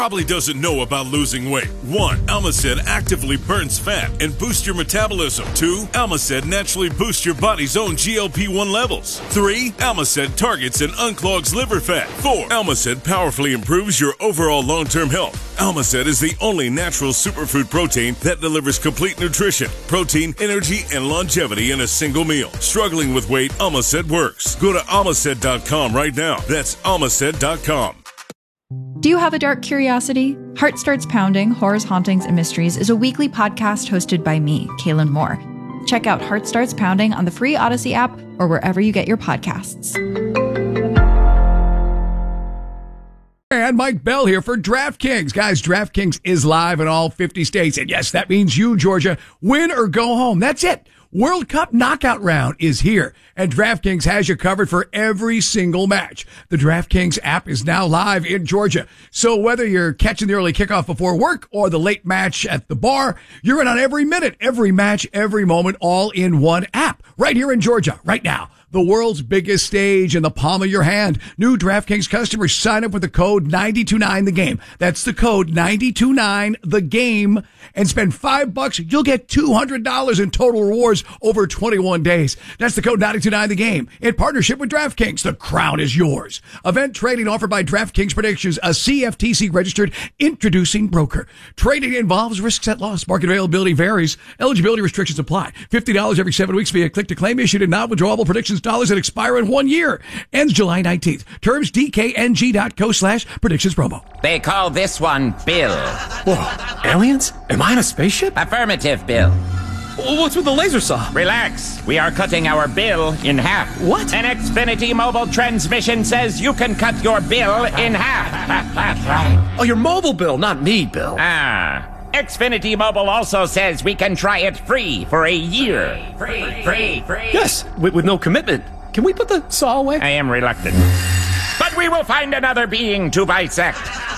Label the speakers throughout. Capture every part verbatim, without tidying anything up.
Speaker 1: probably doesn't know about losing weight. One, Almacet actively burns fat and boosts your metabolism. Two, Almacet naturally boosts your body's own G L P one levels. Three, Almacet targets and unclogs liver fat. Four, Almacet powerfully improves your overall long-term health. Almacet is the only natural superfood protein that delivers complete nutrition, protein, energy, and longevity in a single meal. Struggling with weight, Almacet works. Go to almacet dot com right now. That's almacet dot com.
Speaker 2: Do you have a dark curiosity? Heart Starts Pounding, Horrors, Hauntings, and Mysteries is a weekly podcast hosted by me, Kaylin Moore. Check out Heart Starts Pounding on the free Odyssey app or wherever you get your podcasts.
Speaker 3: And Mike Bell here for DraftKings. Guys, DraftKings is live in all fifty states. And yes, that means you, Georgia, win or go home. That's it. World Cup knockout round is here, and DraftKings has you covered for every single match. The DraftKings app is now live in Georgia. So whether you're catching the early kickoff before work or the late match at the bar, you're in on every minute, every match, every moment, all in one app. Right here in Georgia, right now. The world's biggest stage in the palm of your hand. New DraftKings customers sign up with the code nine two nine the game. That's the code nine two nine the game, and spend five bucks. You'll get two hundred dollars in total rewards over twenty-one days. That's the code nine two nine the game. In partnership with DraftKings, the crown is yours. Event trading offered by DraftKings Predictions, a C F T C registered introducing broker. Trading involves risks at loss. Market availability varies. Eligibility restrictions apply. fifty dollars every seven weeks via click to claim, issued in non-withdrawable predictions dollars that expire in one year. Ends July nineteenth. Terms D K N G dot co slash predictions promo.
Speaker 4: They call this one Bill.
Speaker 5: Whoa, aliens? Am I on a spaceship?
Speaker 4: Affirmative, Bill.
Speaker 5: What's with the laser saw?
Speaker 4: Relax. We are cutting our bill in half.
Speaker 5: What?
Speaker 4: An Xfinity mobile transmission says you can cut your bill in half.
Speaker 5: Oh, your mobile bill, not me, Bill.
Speaker 4: Ah. Xfinity Mobile also says we can try it free for a year. Free, free, free.
Speaker 5: Yes, with, with no commitment. Can we put the saw away?
Speaker 4: I am reluctant. But we will find another being to bisect.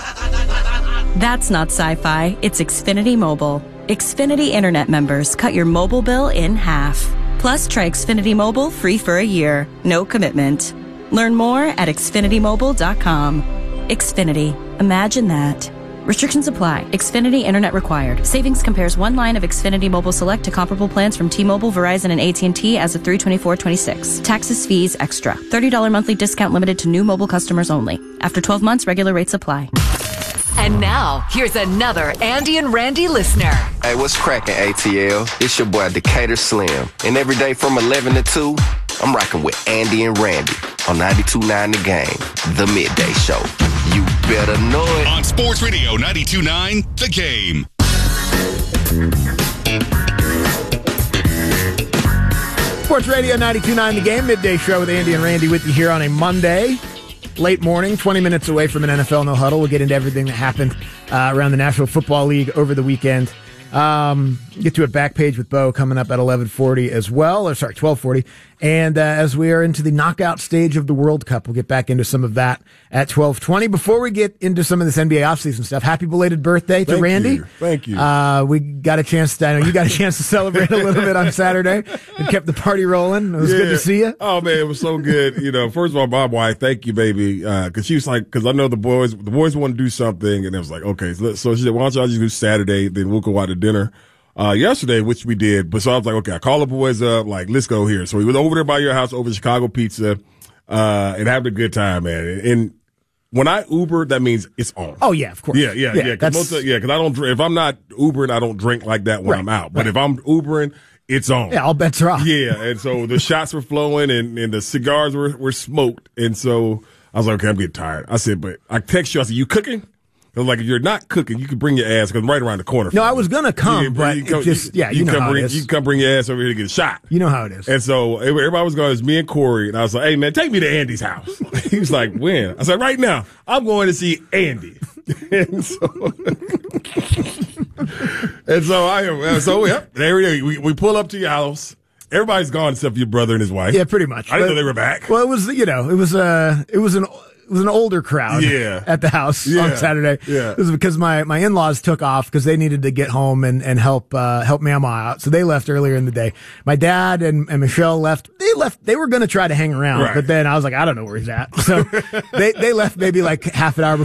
Speaker 6: That's not sci-fi. It's Xfinity Mobile. Xfinity Internet members cut your mobile bill in half. Plus, try Xfinity Mobile free for a year. No commitment. Learn more at xfinity mobile dot com. Xfinity. Imagine that. Restrictions apply. Xfinity Internet required. Savings compares one line of Xfinity Mobile Select to comparable plans from T-Mobile, Verizon, and A T and T as of three twenty-four twenty-six. Taxes, fees, extra. thirty dollars monthly discount limited to new mobile customers only. After twelve months, regular rates apply.
Speaker 7: And now, here's another Andy and Randy listener.
Speaker 8: Hey, what's cracking, A T L? It's your boy, Decatur Slim. And every day from eleven to two, I'm rocking with Andy and Randy on ninety-two point nine The Game, the midday show. You better know it.
Speaker 9: On Sports Radio ninety-two point nine The Game.
Speaker 10: Sports Radio ninety-two point nine The Game, midday show with Andy and Randy with you here on a Monday. Late morning, twenty minutes away from an N F L No Huddle. We'll get into everything that happened uh, around the National Football League over the weekend. Um, get to a back page with Bo coming up at eleven forty as well, or sorry, twelve forty. And uh, as we are into the knockout stage of the World Cup, we'll get back into some of that at twelve twenty. Before we get into some of this N B A offseason stuff, happy belated birthday to
Speaker 11: Thank
Speaker 10: Randy.
Speaker 11: You. Thank you.
Speaker 10: Uh, we got a chance to, I know you got a chance to celebrate a little bit on Saturday and kept the party rolling. It was
Speaker 11: yeah.
Speaker 10: good to see you.
Speaker 11: Oh, man, it was so good. You know, first of all, my wife, thank you, baby. Uh, cause she was like, cause I know the boys, the boys want to do something. And it was like, okay, so, so she said, why don't y'all just do Saturday? Then we'll go out to dinner. Uh, yesterday, which we did, but so I was like, okay, I call the boys up, like, let's go here. So we went over there by your house, over to Chicago Pizza, uh, and having a good time, man. And, and when I Uber, that means it's on.
Speaker 10: Oh, yeah, of course.
Speaker 11: Yeah, yeah, yeah. yeah cause most of, yeah, cause I don't drink, if I'm not Ubering, I don't drink like that when
Speaker 10: right,
Speaker 11: I'm out. But
Speaker 10: right.
Speaker 11: if I'm Ubering, it's on.
Speaker 10: Yeah, all bets are off.
Speaker 11: Yeah. And so the shots were flowing and, and the cigars were, were smoked. And so I was like, okay, I'm getting tired. I said, but I text you, I said, you cooking? I was like, if you're not cooking, you can bring your ass, because I'm right around the corner.
Speaker 10: No, I was going to come, but
Speaker 11: you come,
Speaker 10: it just, yeah, you,
Speaker 11: you
Speaker 10: know
Speaker 11: come
Speaker 10: how
Speaker 11: bring,
Speaker 10: it is.
Speaker 11: You can come bring your ass over here to get a shot.
Speaker 10: You know how it is.
Speaker 11: And so everybody was going, it was me and Corey, and I was like, hey, man, take me to Andy's house. He was like, when? I said, right now. I'm going to see Andy. and so, and so I am, so yeah, there we, we, we pull up to your house. Everybody's gone except your brother and his wife.
Speaker 10: Yeah, pretty much.
Speaker 11: I didn't
Speaker 10: but,
Speaker 11: know they were back.
Speaker 10: Well, it was, you know, it was, uh, it was an, It was an older crowd
Speaker 11: yeah.
Speaker 10: at the house
Speaker 11: yeah.
Speaker 10: on Saturday.
Speaker 11: Yeah.
Speaker 10: It was because my, my in-laws took off because they needed to get home and, and help, uh, help Mama out. So they left earlier in the day. My dad and, and Michelle left. They left, they were going to try to hang around,
Speaker 11: right.
Speaker 10: but then I was like, I don't know where he's at. So they, they left maybe like half an hour before